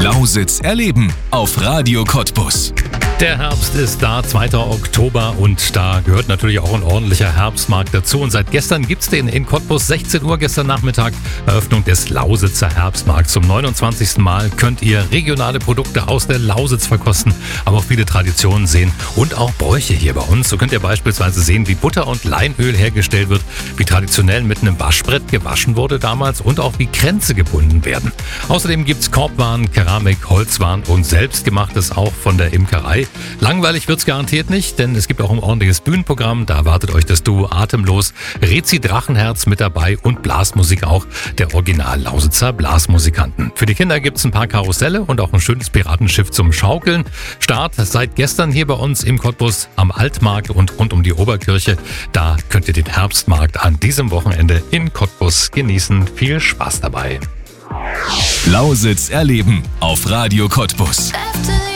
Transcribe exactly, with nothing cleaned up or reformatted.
Lausitz erleben auf Radio Cottbus. Der Herbst ist da, zweiter Oktober, und da gehört natürlich auch ein ordentlicher Herbstmarkt dazu. Und seit gestern gibt's den in Cottbus, sechzehn Uhr gestern Nachmittag, Eröffnung des Lausitzer Herbstmarkts. Zum neunundzwanzigsten Mal könnt ihr regionale Produkte aus der Lausitz verkosten, aber auch viele Traditionen sehen und auch Bräuche hier bei uns. So könnt ihr beispielsweise sehen, wie Butter und Leinöl hergestellt wird, wie traditionell mit einem Waschbrett gewaschen wurde damals und auch wie Kränze gebunden werden. Außerdem gibt's Korbwaren, Keramik, Holzwaren und Selbstgemachtes auch von der Imkerei. Langweilig wird's garantiert nicht, denn es gibt auch ein ordentliches Bühnenprogramm. Da erwartet euch das Duo Atemlos, Rezi Drachenherz mit dabei und Blasmusik auch der Original-Lausitzer Blasmusikanten. Für die Kinder gibt's ein paar Karusselle und auch ein schönes Piratenschiff zum Schaukeln. Start seit gestern hier bei uns im Cottbus am Altmarkt und rund um die Oberkirche. Da könnt ihr den Herbstmarkt an diesem Wochenende in Cottbus genießen. Viel Spaß dabei. Lausitz erleben auf Radio Cottbus.